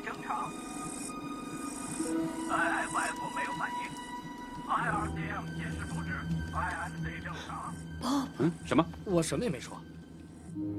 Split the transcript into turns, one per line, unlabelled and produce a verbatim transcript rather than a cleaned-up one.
正常 ，I F F 没有反应 ，I R C M 显示不止 ，I M C 正常。
哦，
嗯，什么？
我什么也没说。